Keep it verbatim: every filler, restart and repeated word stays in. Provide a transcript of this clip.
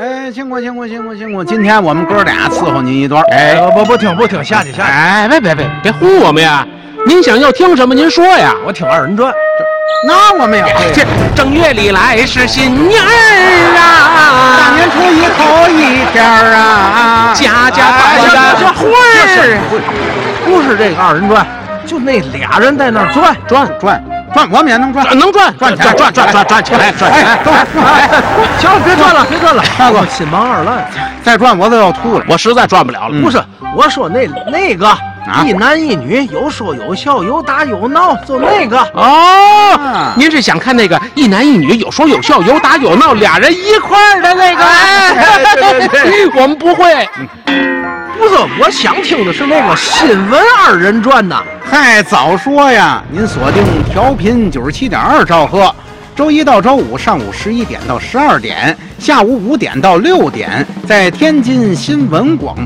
哎，辛苦辛苦辛苦辛苦！今天我们哥俩伺候您一段。 哎，不不听不听，下去下去。 哎，别别别别唬我们呀！您想要听什么？您说呀。 我听二人转。 那我们也会。 这正月里来是新年儿啊， 大年初一头一天啊， 家家大家这会儿不是这个二人转，就那俩人在那儿转转转转，我们也能转， 能转转转转转转转起来，转起来！ 哎， 行了，别转了，别转了， 大哥， 心忙二烂， 再转我都要吐了。 我实在转不了了。 不是，我说那那个一男一女，有说有笑，有打有闹，就那个。 哦，您是想看那个一男一女有说有笑，有打有闹，俩人一块儿的那个？ 哎，对对对， 我们不会。 不是，我想听的是那个新闻二人转呐。 嗨，早说呀！您锁定调频九十七点二兆赫，周一到周五上午十一点到十二点，下午五点到六点，在天津新闻广